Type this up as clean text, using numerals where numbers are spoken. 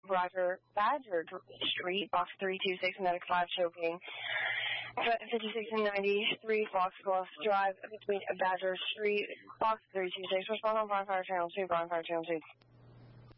Badger Street, box 326, medic 5 choking. 56 and 93 Foxglove Drive between Badger Street, box 326. Respond on Fire Channel 2, Fire Channel 2.